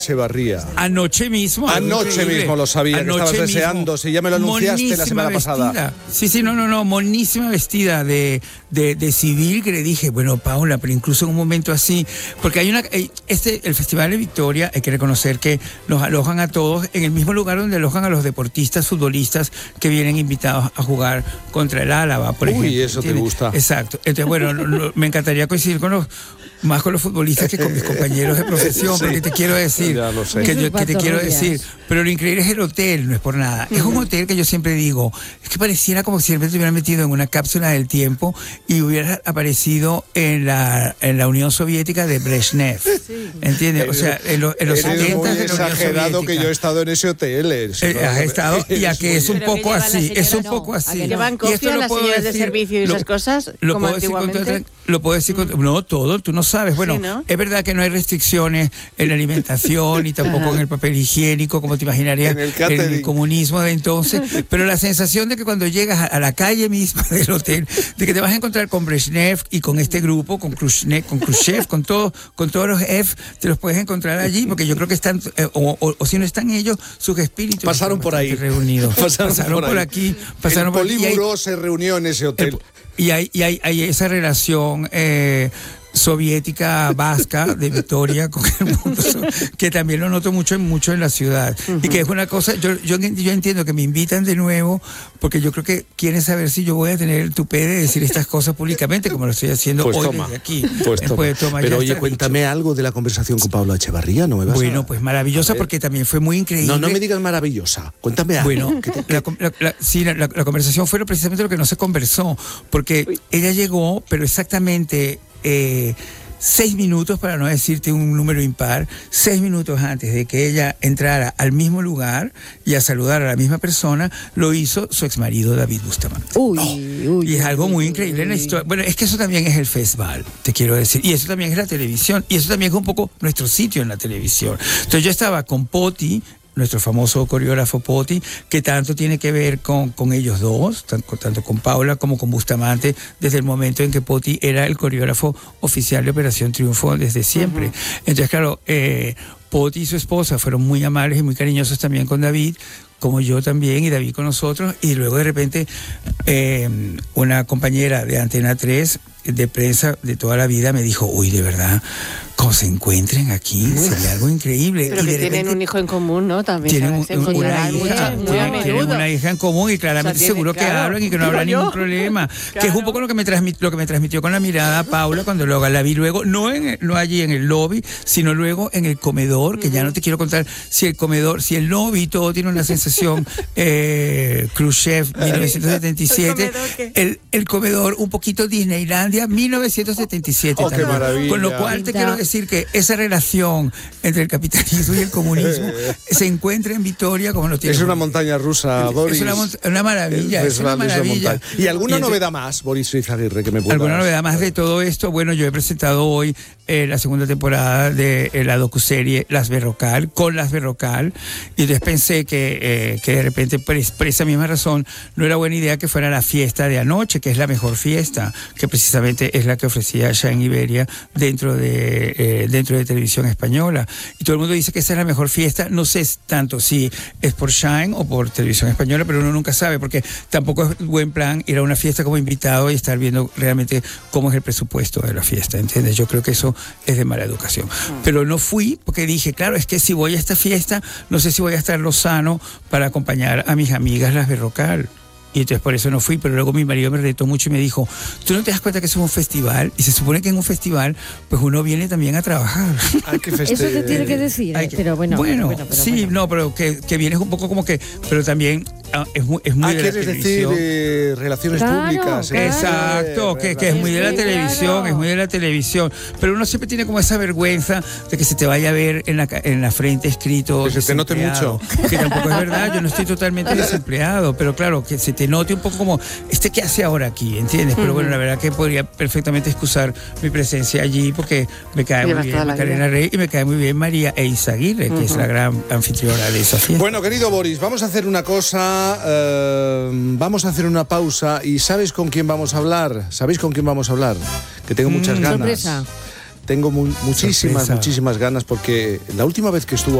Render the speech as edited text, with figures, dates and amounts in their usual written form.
Echevarría. Anoche mismo Lo sabía, que estabas deseando. Si ya me lo anunciaste la semana pasada. Sí, no, monísima vestida de civil, que le dije, bueno, Paula, pero incluso en un momento así, porque hay el Festival de Victoria, hay que reconocer que nos alojan a todos en el mismo lugar donde alojan a los deportistas, futbolistas que vienen invitados a jugar contra el Álava, por ejemplo. Uy, eso ¿entiendes? Te gusta. Exacto. Entonces, bueno, me encantaría coincidir más con los futbolistas que con mis compañeros de profesión, sí. Porque te quiero decir, pero lo increíble es el hotel, no es por nada. Es un hotel que yo siempre digo, es que pareciera como si siempre te hubieran metido en una cápsula del tiempo y hubiera aparecido en la Unión Soviética de Brezhnev. Sí. ¿Entiendes? O sea, en los 70 de la Unión exagerado que yo he estado en ese hotel. Has estado, y a que es un poco así, ¿Llevan copia las señoras de servicio y esas cosas, como antiguamente? Lo puedo decir no, todo, tú no sabes. Bueno, ¿sí, no? Es verdad que no hay restricciones en la alimentación y tampoco en el papel higiénico, como te imaginarías en el comunismo de entonces, pero la sensación de que cuando llegas a la calle misma del hotel, de que te vas a encontrar con Brezhnev y con este grupo, con Khrushchev, con todos los F, te los puedes encontrar allí, porque yo creo que están, o si no están ellos, sus espíritus pasaron por ahí reunidos. Pasaron por aquí. El Políbulo se reunió en ese hotel. Y hay esa relación soviética vasca de Victoria con el mundo, que también lo noto mucho en la ciudad. Y que es una cosa, yo entiendo que me invitan de nuevo porque yo creo que quieren saber si yo voy a tener el tupé de decir estas cosas públicamente, como lo estoy haciendo hoy desde aquí. Pero oye, cuéntame algo de la conversación con Paula Echevarría, ¿no me vas a...? Pues maravillosa, porque también fue muy increíble. No me digas maravillosa, cuéntame algo. Bueno, la conversación fue precisamente lo que no se conversó, porque ella llegó, pero exactamente 6 minutos, para no decirte un número impar, 6 minutos antes de que ella entrara al mismo lugar y a saludar a la misma persona, lo hizo su exmarido David Bustamante. Y es algo muy increíble en la historia. Bueno, es que eso también es el festival, te quiero decir, y eso también es la televisión, y eso también es un poco nuestro sitio en la televisión. Entonces yo estaba con Poti, nuestro famoso coreógrafo Poti, que tanto tiene que ver con ellos dos, tanto con Paula como con Bustamante, desde el momento en que Poti era el coreógrafo oficial de Operación Triunfo desde siempre. Uh-huh. Entonces, claro, Poti y su esposa fueron muy amables y muy cariñosos también con David, como yo también, y David con nosotros, y luego de repente una compañera de Antena 3 de prensa de toda la vida me dijo, uy, de verdad, como se encuentren aquí, sería algo increíble. Pero y que tienen un hijo en común, ¿no? También tienen una hija en común y claramente seguro que hablan y que no habrá ningún problema. Claro. Que es un poco lo que me transmitió con la mirada Paula cuando la vi luego, no allí en el lobby, sino luego en el comedor, que ya no te quiero contar si el lobby todo tiene una sensación Khrushchev 1977, el comedor un poquito Disneylandia 1977 qué maravilla. Con lo cual te quiero decir que esa relación entre el capitalismo y el comunismo se encuentra en Victoria como no tiene. Es una montaña rusa, Boris. Es una maravilla. Es una maravilla. ¿Y alguna novedad más, Boris Izaguirre, que me puedas? ¿Alguna novedad más de todo esto? Bueno, yo he presentado hoy la segunda temporada de la docuserie Las Berrocal, con Las Berrocal, y entonces pensé que de repente, por esa misma razón, no era buena idea que fuera la fiesta de anoche, que es la mejor fiesta, que precisamente es la que ofrecía Shine Iberia dentro de Televisión Española. Y todo el mundo dice que esa es la mejor fiesta. No sé tanto si es por Shine o por Televisión Española, pero uno nunca sabe, porque tampoco es buen plan ir a una fiesta como invitado y estar viendo realmente cómo es el presupuesto de la fiesta, ¿entiendes? Yo creo que eso es de mala educación. Pero no fui porque dije, claro, es que si voy a esta fiesta, no sé si voy a estar lozano para acompañar a mis amigas Las Berrocal. Y entonces por eso no fui, pero luego mi marido me retó mucho y me dijo, ¿tú no te das cuenta que eso es un festival? Y se supone que en un festival, pues uno viene también a trabajar. Eso te tiene que decir, pero bueno. Pero que vienes un poco como que, pero también es muy de la televisión. Decir relaciones públicas. Claro. Exacto, que es muy de la televisión, es muy de la televisión. Pero uno siempre tiene como esa vergüenza de que se te vaya a ver en la frente escrito. Que se te note mucho. Que tampoco es verdad, yo no estoy totalmente desempleado, pero claro, que se te note un poco como, ¿qué hace ahora aquí? ¿Entiendes? Pero bueno, la verdad que podría perfectamente excusar mi presencia allí porque me cae muy bien Macarena Rey y me cae muy bien María Eizaguirre, que es la gran anfitriona de esa fiesta. Bueno, querido Boris, vamos a hacer una cosa, vamos a hacer una pausa y ¿sabes con quién vamos a hablar? ¿Sabéis con quién vamos a hablar? Que tengo muchas ganas. Sorpresa. Tengo muchísimas ganas porque la última vez que estuvo